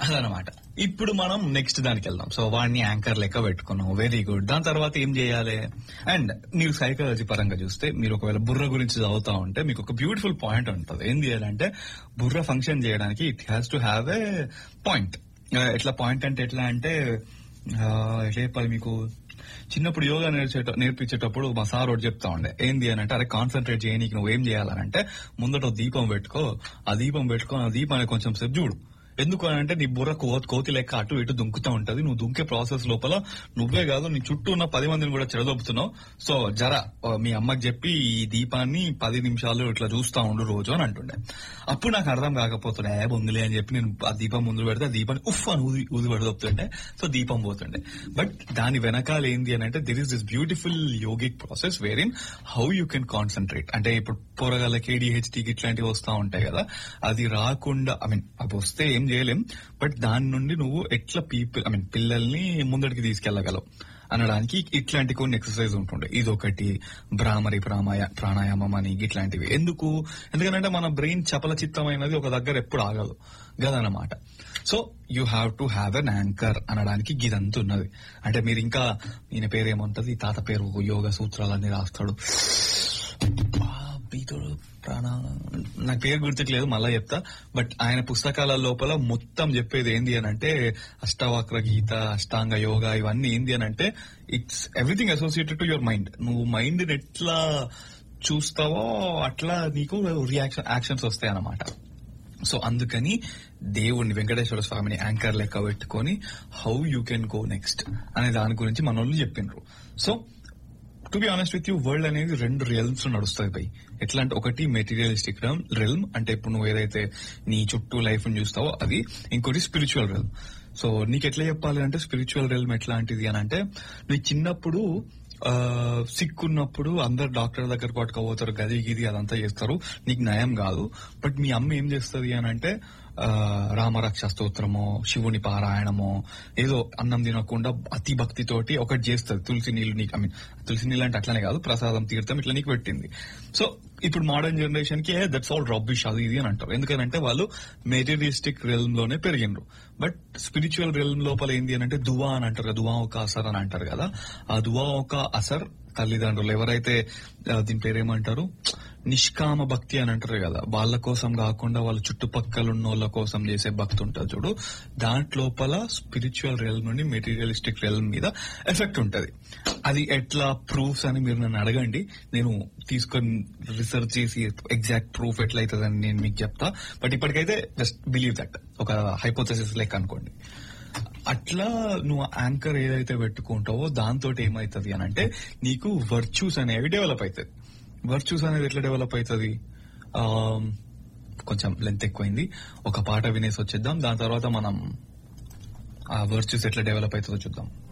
అదనమాట. ఇప్పుడు మనం నెక్స్ట్ దానికి వెళ్దాం. సో వాడిని యాంకర్ లెక్క పెట్టుకున్నాం, వెరీ గుడ్. దాని తర్వాత ఏం చేయాలి? అండ్ మీరు సైకాలజీ పరంగా చూస్తే, మీరు ఒకవేళ బుర్ర గురించి చదువుతా ఉంటే మీకు ఒక బ్యూటిఫుల్ పాయింట్ ఉంటుంది. ఏం చేయాలంటే బుర్ర ఫంక్షన్ చేయడానికి it has to have a point. ఎట్లా పాయింట్ అంటే ఎట్లా అంటే ఎట్లా చెప్పాలి మీకు, చిన్నప్పుడు యోగా నేర్పించేటప్పుడు మా సార్ ఒకటి చెప్తా ఉండే, ఏంది అని అంటే, అరే కాన్సన్ట్రేట్ చేయనీకి నువ్వేం చేయాలనంటే ముందట దీపం పెట్టుకో, ఆ దీపాన్ని కొంచెం సేపు చూడు. ఎందుకు అని అంటే నీ బుర్ర కోతి లెక్క అటు ఇటు దుంకుతా ఉంటది. నువ్వు దుంకే ప్రాసెస్ లోపల నువ్వే కాదు నీ చుట్టూ ఉన్న 10 మందిని కూడా చెడదొప్పుతున్నావు. సో మీ అమ్మకి చెప్పి ఈ దీపాన్ని 10 నిమిషాలు ఇట్లా చూస్తా ఉండు రోజు అని అంటుండే. అప్పుడు నాకు అర్థం కాకపోతుండే, బొంగులే అని చెప్పి నేను ఆ దీపం ముందు పెడితే ఆ దీపాన్ని ఉఫ్ అని ఊది పెడదొప్పుతుండే. సో దీపం పోతుండే. బట్ దాని వెనకాల ఏంది అని అంటే there is this beautiful yogic process where in how you can concentrate. అంటే ఇప్పుడు పోరగాళ్ళకి ADHD ఇట్లాంటివి వస్తా ఉంటాయి కదా, అది రాకుండా అవి వస్తే ఏం చేయలేం, బట్ దాని నుండి నువ్వు ఎట్లా పిల్లల్ని ముందడికి తీసుకెళ్లగలవు అనడానికి ఇట్లాంటి కొన్ని ఎక్సర్సైజ్ ఉంటుండే. ఇదొకటి, భ్రామరి ప్రాణాయామం అని ఇట్లాంటివి. ఎందుకంటే మన బ్రెయిన్ చపల చిత్తమైనది ఒక దగ్గర ఎప్పుడు ఆగదు గదనమాట. So you have to have an anchor అనడానికి గిదంతా ఉన్నది. అంటే మీరు ఇంకా, ఈయన పేరేముంటది, తాత పేరు యోగ సూత్రాలన్నీ రాస్తాడు, నాకు పేరు గుర్తులేదు, మళ్ళా చెప్తా. బట్ ఆయన పుస్తకాల లోపల మొత్తం చెప్పేది ఏంది అని అంటే, అష్టవక్ర గీత, అష్టాంగ యోగా, ఇవన్నీ ఏంది అని అంటే it's everything associated to your mind. నువ్వు మైండ్ ని ఎట్లా చూస్తావో అట్లా నీకు యాక్షన్స్ వస్తాయి అన్నమాట. సో అందుకని దేవుణ్ణి, వెంకటేశ్వర స్వామిని యాంకర్ లెక్క పెట్టుకొని how you can go next అనే దాని గురించి మన వాళ్ళు చెప్పిండ్రు. So to be honest with you, world అనేది 2 రియల్మ్స్ నడుస్తాయి బై. ఎట్లా అంటే, ఒకటి మెటీరియలిస్టిక్ రెల్మ్, అంటే ఇప్పుడు నువ్వు ఏదైతే నీ చుట్టూ లైఫ్ ని చూస్తావో అది. ఇంకోటి స్పిరిచువల్ రెల్మ్. సో నీకు ఎట్లా చెప్పాలి అంటే, స్పిరిచువల్ రెల్మ్ ఎట్లాంటిది అని అంటే, నీ చిన్నప్పుడు సిక్కున్నప్పుడు అందరు డాక్టర్ దగ్గర పట్టుకోపోతారు, గది గిది అదంతా చేస్తారు, నీకు నయం కాదు. బట్ మీ అమ్మ ఏం చేస్తుంది అని అంటే, రామరక్ష స్తోత్రమో, శివుని పారాయణమో, ఏదో అన్నం తినకుండా అతి భక్తితోటి ఒకటి చేస్తుంది. తులసి నీళ్లు నీకు, తులసి నీళ్ళు అంటే అట్లనే కాదు, ప్రసాదం తీర్థం ఇట్లా నీకు పెట్టింది. సో ఇప్పుడు మోడర్న్ జనరేషన్ కి దట్స్ ఆల్ రబ్బిష్ అది ఇది అని అంటారు. ఎందుకంటే వాళ్ళు మెటీరియలిస్టిక్ రెల్మ్ లోనే పెరిగినరు. బట్ స్పిరిచువల్ రెల్మ్ లోపల ఏంది అని అంటే దువా అని అంటారు కదా, దువా ఒక అసర్ అని అంటారు కదా. ఆ దువా ఒక అసర్ తల్లిదండ్రులు ఎవరైతే దీని పేరేమంటారు, నిష్కామ భక్తి అని అంటారు కదా, వాళ్ళ కోసం కాకుండా వాళ్ళ చుట్టుపక్కల ఉన్న వాళ్ళ కోసం చేసే భక్తి ఉంటుంది చూడు, దాంట్లోపల స్పిరిచువల్ రెల్మ్ నుండి మెటీరియలిస్టిక్ రెల్మ్ మీద ఎఫెక్ట్ ఉంటది. అది ఎట్లా ప్రూఫ్స్ అని మీరు నన్ను అడగండి, నేను తీసుకొని రీసెర్చ్ చేసి ఎగ్జాక్ట్ ప్రూఫ్ ఎట్లా అవుతుందని నేను మీకు చెప్తా. బట్ ఇప్పటికైతే జస్ట్ బిలీవ్ దట్, ఒక హైపోథెసిస్ లెక్క అనుకోండి. అట్లా నువ్వు యాంకర్ ఏదైతే పెట్టుకుంటావో దాంతో ఏమైతుంది అని అంటే, నీకు వర్చ్యూస్ అనేవి డెవలప్ అవుతుంది. వర్చ్యూస్ అనేది ఎట్లా డెవలప్ అవుతుంది, కొంచెం లెంత్ ఎక్కువైంది, ఒక పాట వినేసి వచ్చేద్దాం, దాని తర్వాత మనం ఆ వర్చ్యూస్ ఎట్లా డెవలప్ అవుతుందో చూద్దాం.